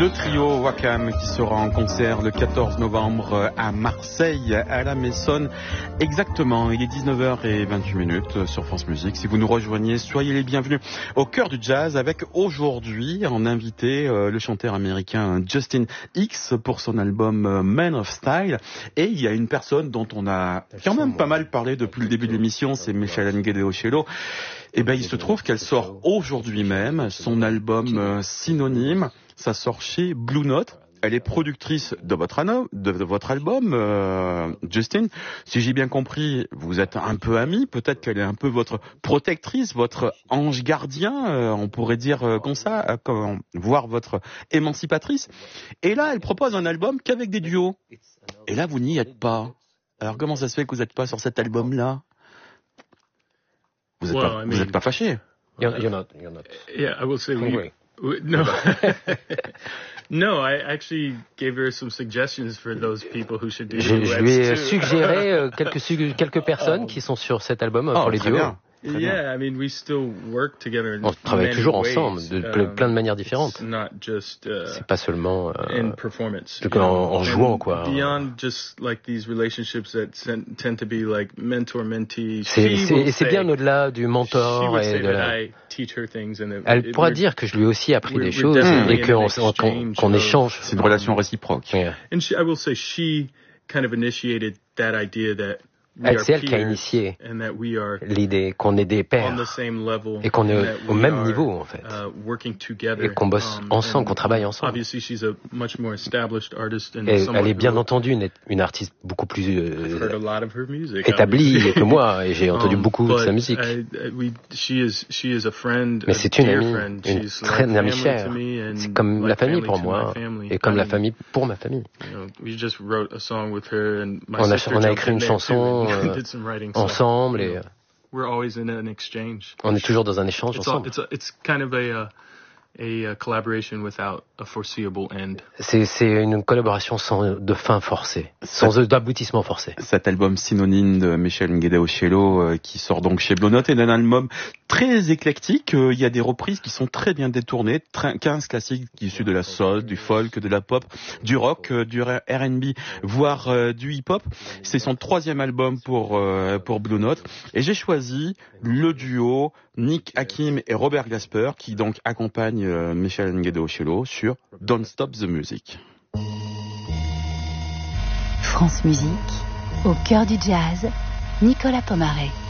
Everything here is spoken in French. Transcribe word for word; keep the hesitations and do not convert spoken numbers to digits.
Le trio Wakam qui sera en concert le quatorze novembre à Marseille, à la Maison. Exactement, il est dix-neuf heures vingt-huit sur France Musique. Si vous nous rejoignez, soyez les bienvenus au cœur du jazz avec aujourd'hui en invité euh, le chanteur américain Justin Hicks pour son album euh, Man of Style. Et il y a une personne dont on a quand même pas mal parlé depuis le début de l'émission, c'est Michel Ngedeoshelo. Et ben, il se trouve qu'elle sort aujourd'hui même son album euh, Synonyme. Ça sort chez Blue Note. Elle est productrice de votre, anno, de, de votre album, euh, Justin. Si j'ai bien compris, vous êtes un peu amis. Peut-être qu'elle est un peu votre protectrice, votre ange gardien. Euh, on pourrait dire euh, comme ça, euh, comme, voire votre émancipatrice. Et là, elle propose un album qu'avec des duos. Et là, vous n'y êtes pas. Alors, comment ça se fait que vous n'êtes pas sur cet album-là? Vous n'êtes well, pas, I mean, pas fâché? You're, you're not. You're not. Yeah, I will say we. we no. No, I actually gave her some suggestions for those people who should do Je, je lui ai suggéré euh, quelques quelques personnes um, qui sont sur cet album euh, oh, pour les duos. Yeah, I mean, we still work together. On travaille toujours ensemble de um, plein de manières différentes. Just, uh, c'est pas seulement euh, in performance, en, en jouant quoi. Beyond just like these relationships that tend to be like mentor-mentee. C'est, c'est, c'est bien au-delà du mentor et de la. Elle pourra dire que je lui ai aussi appris des choses et qu'on, qu'on, qu'on échange. C'est une relation réciproque. Yeah. And she, I will say, she kind of initiated that idea that. Elle, c'est elle qui a initié l'idée qu'on est des pairs et qu'on est au même niveau en fait et qu'on bosse ensemble, qu'on travaille ensemble. Et elle est bien entendu une, une artiste beaucoup plus euh, établie que moi et j'ai entendu beaucoup de sa musique. Mais c'est une amie, une très une amie chère. C'est comme la famille pour moi et comme la famille pour ma famille. On a, on a écrit une chanson Euh, ensemble et on est toujours dans un échange ensemble. A collaboration without a foreseeable end. C'est, c'est une collaboration sans de fin forcée, sans d'aboutissement forcé. Cet album Synonyme de Michel Ngedeoshelo euh, qui sort donc chez Blue Note est un album très éclectique. Euh, il y a des reprises qui sont très bien détournées, quinze classiques issus de la soul, du folk, de la pop, du rock, euh, du R and B, voire euh, du hip-hop. C'est son troisième album pour euh, pour Blue Note et j'ai choisi le duo Nick Hakim et Robert Glasper qui donc accompagnent euh, Michel Ngedeoshelo sur Don't Stop the Music. France Musique, au cœur du jazz, Nicolas Pomaret.